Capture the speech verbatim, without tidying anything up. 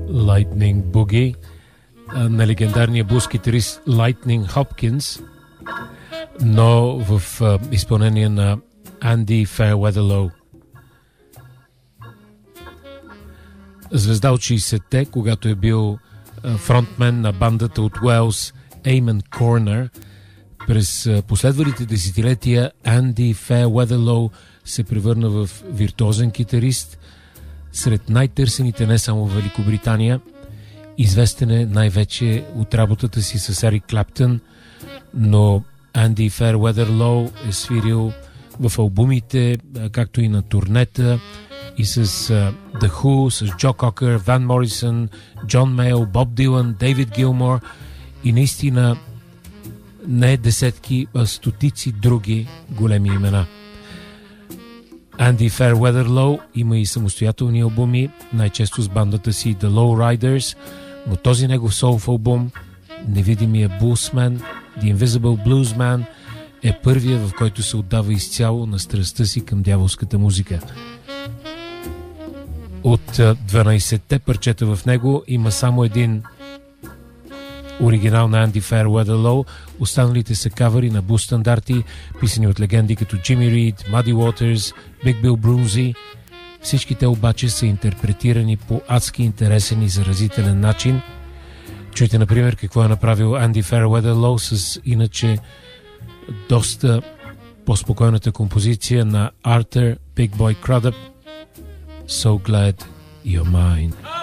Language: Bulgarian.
Lightning Boogie на легендарния блуз китарист Lightning Hopkins, но в а, изпълнение на Andy Fairweather-Low. Звезда от шейсетте, когато е бил а, фронтмен на бандата от Уелс Eamon Corner, през а, последвалите десетилетия Andy Fairweather-Low се превърна в виртуозен китарист, сред най-търсените не само в Великобритания. Известен е най-вече от работата си с Ерик Клаптън, но Andy Fairweather-Low е свирил в албумите, както и на турнета, и с uh, The Who, с Джо Кокър, Ван Морисън, Джон Мейл, Боб Дилан, Дейвид Гилмор и наистина не десетки, а стотици други големи имена. Andy Fairweather-Low има и самостоятелни албуми, най-често с бандата си The Lowriders, но този негов солов албум, Невидимия Bluesman, The Invisible Bluesman, е първия, в който се отдава изцяло на страстта си към дяволската музика. От дванайсетте парчета в него има само един оригинал на Andy Fairweather-Low, останалите са кавъри на блуз стандарти, писани от легенди като Джимми Рид, Muddy Waters, Big Bill Brunsey. Всички те обаче са интерпретирани по адски интересен и заразителен начин. Чуйте, например, какво е направил Andy Fairweather-Low с иначе доста по-спокойната композиция на Arthur Big Boy Crudup, So Glad You're Mine.